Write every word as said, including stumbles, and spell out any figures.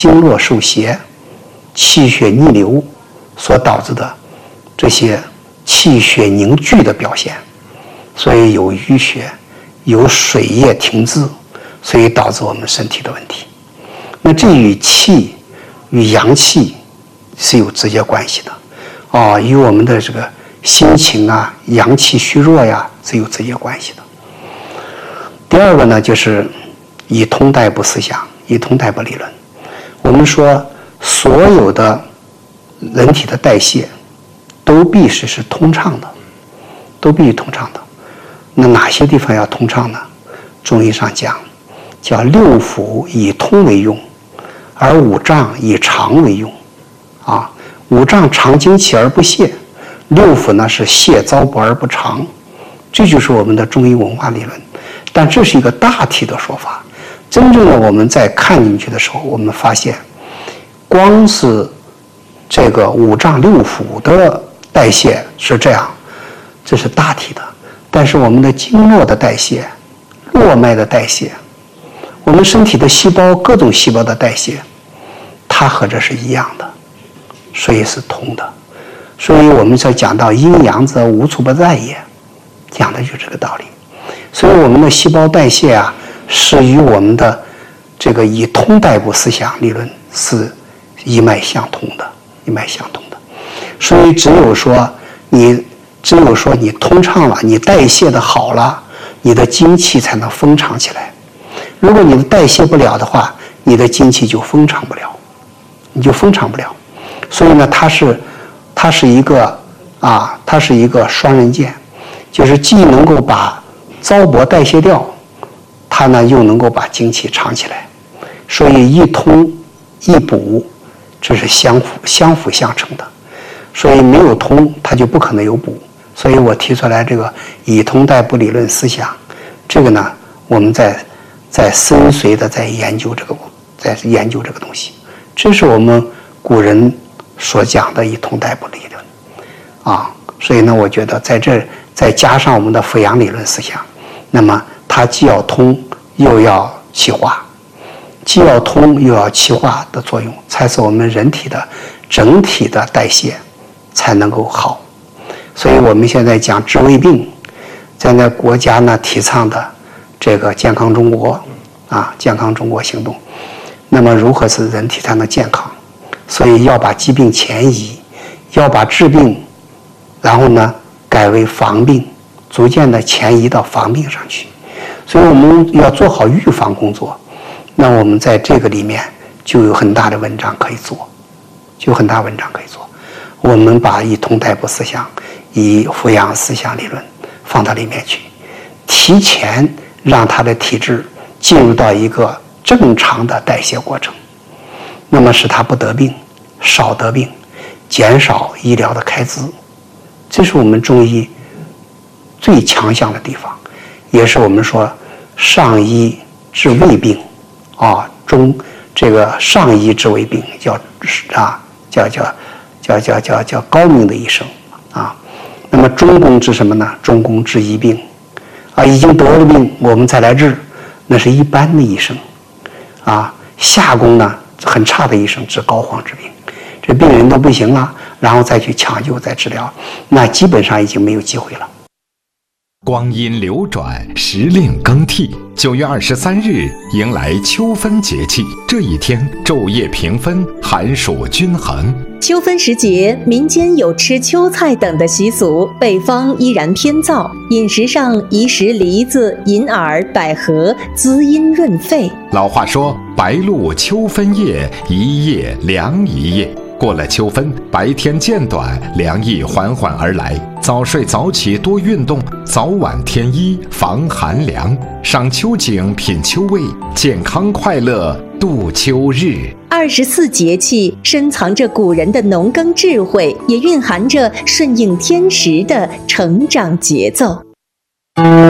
经络受邪、气血逆流所导致的这些气血凝聚的表现，所以有淤血，有水液停滞，所以导致我们身体的问题。那这与气与阳气是有直接关系的啊、哦，与我们的这个心情啊、阳气虚弱呀是有直接关系的。第二个呢，就是以通代步思想，以通代步理论。我们说，所有的人体的代谢都必须是通畅的，都必须通畅的。那哪些地方要通畅呢？中医上讲，叫六腑以通为用，而五脏以长为用。啊，五脏长精气而不泄，六腑呢是泄糟粕而不长，这就是我们的中医文化理论。但这是一个大体的说法，真正的我们在看进去的时候，我们发现，光是这个五脏六腑的代谢是这样，这是大体的。但是我们的经络的代谢、络脉的代谢，我们身体的细胞各种细胞的代谢，它和这是一样的，所以是通的。所以我们在讲到阴阳则无处不在也，讲的就是这个道理。所以我们的细胞代谢啊，是与我们的这个以通代步思想理论是一脉相通的，一脉相通的。所以只有说你，只有说你通畅了，你代谢的好了，你的精气才能封藏起来。如果你的代谢不了的话，你的精气就封藏不了，你就封藏不了。所以呢，它是，它是一个啊，它是一个双刃剑，就是既能够把糟粕代谢掉，它呢又能够把精气藏起来，所以一通一补，这是相辅相辅相成的。所以没有通，它就不可能有补。所以我提出来这个以通代步理论思想，这个呢，我们在在深邃的在研究这个，在研究这个东西，这是我们古人所讲的以通代步理论啊。所以呢，我觉得在这再加上我们的阜阳理论思想，那么它既要通又要气化，既要通又要气化的作用，才是我们人体的整体的代谢才能够好。所以我们现在讲治未病，在那国家呢提倡的这个健康中国啊，健康中国行动，那么如何使人体才能健康？所以要把疾病前移，要把治病，然后呢改为防病，逐渐的前移到防病上去。所以我们要做好预防工作，那我们在这个里面就有很大的文章可以做，就有很大文章可以做。我们把以通代步思想、以阜阳思想理论放到里面去，提前让他的体质进入到一个正常的代谢过程，那么使他不得病，少得病，减少医疗的开支。这是我们中医最强项的地方，也是我们说上医治未病啊，中这个上医治未病，叫啊叫叫叫叫叫叫高明的医生啊。那么中宫治什么呢？中宫治医病啊，已经得了病我们再来治，那是一般的医生啊。下宫呢很差的医生治膏肓之病，这病人都不行了，然后再去抢救再治疗，那基本上已经没有机会了。 光阴流转，时令更替。九月二十三日迎来秋分节气，这一天昼夜平分，寒暑均衡。 秋分时节，民间有吃秋菜等的习俗，北方依然偏燥，饮食上宜食梨子、银耳、百合，滋阴润肺。 老话说，白露秋分夜，一夜凉一夜。过了秋分，白天渐短，凉意缓缓而来。早睡早起，多运动，早晚添衣，防寒凉。赏秋景，品秋味，健康快乐度秋日。 二十四节气深藏着古人的农耕智慧，也蕴含着顺应天时的成长节奏。